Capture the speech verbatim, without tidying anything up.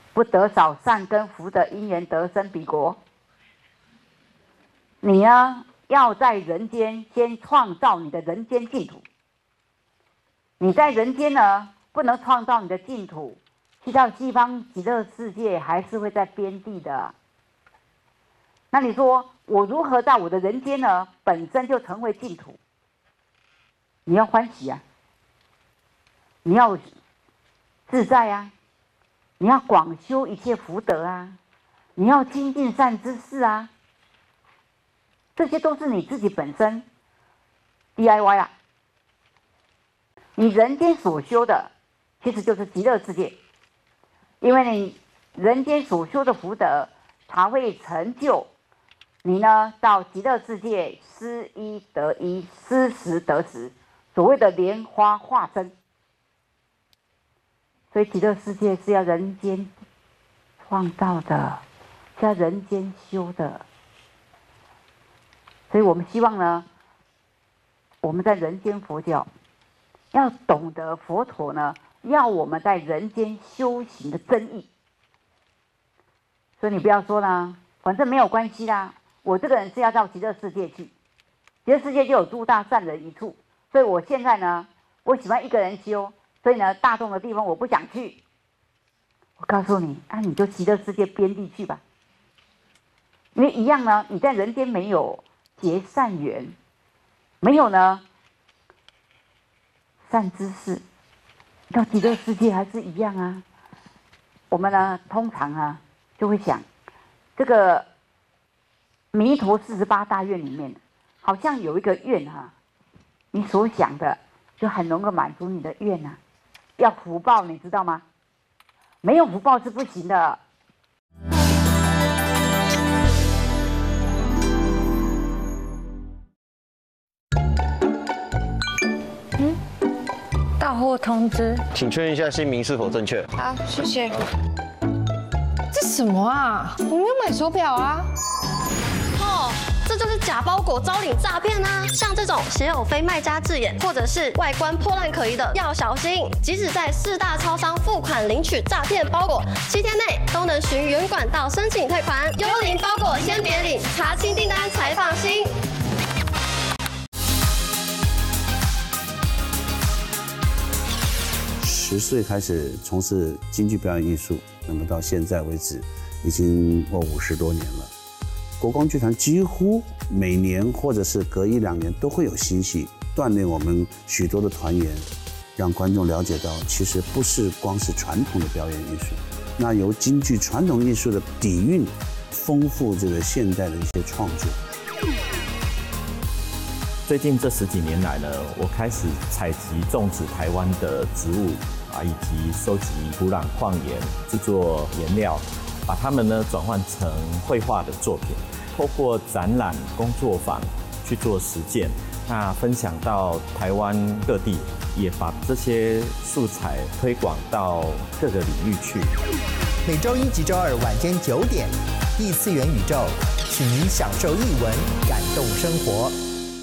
不得少善根福德因缘得生彼国。你呢，要在人间先创造你的人间净土。你在人间呢，不能创造你的净土，去到西方极乐世界还是会在边地的。那你说我如何在我的人间呢，本身就成为净土？你要欢喜啊，你要自在啊，你要广修一切福德啊，你要精进善知识啊，这些都是你自己本身 D I Y 啊。你人间所修的，其实就是极乐世界，因为你人间所修的福德，才会成就你呢到极乐世界失一得一，失十得十，所谓的莲花化身。所以极乐世界是要人间创造的，是要人间修的。所以我们希望呢，我们在人间佛教要懂得佛陀呢要我们在人间修行的真意。所以你不要说呢，反正没有关系啦，我这个人是要到极乐世界去，极乐世界就有诸大善人一处，所以我现在呢，我喜欢一个人修，所以呢，大众的地方我不想去。我告诉你，啊，你就极乐世界边地去吧，因为一样呢，你在人间没有结善缘，没有呢善知识，到极乐世界还是一样啊。我们呢，通常啊就会想，这个弥陀四十八大愿里面，好像有一个愿啊，你所想的就很能够满足你的愿啊。要福报，你知道吗？没有福报是不行的。 嗯，到货通知， 请确认一下姓名是否正确。 好，谢谢。这什么啊？我没有买手表啊。 哦，这就是假包裹招领诈骗啊！像这种写有非卖家字眼，或者是外观破烂可疑的，要小心。即使在四大超商付款领取诈骗包裹，七天内都能循原管道申请退款。幽灵包裹先别领，查清订单才放心。 十岁开始从事京剧表演艺术，那么到现在为止，已经过五十多年了。国光剧团几乎每年或者是隔一两年都会有新戏，锻炼我们许多的团员，让观众了解到，其实不是光是传统的表演艺术，那由京剧传统艺术的底蕴，丰富这个现代的一些创作。 最近这十几年来呢，我开始采集种植台湾的植物啊，以及收集土壤矿岩，制作颜料，把它们呢转换成绘画的作品，透过展览、工作坊去做实践，那分享到台湾各地，也把这些素材推广到各个领域去。 每周一及周二晚间九点，异次元宇宙，请您享受艺文，感动生活。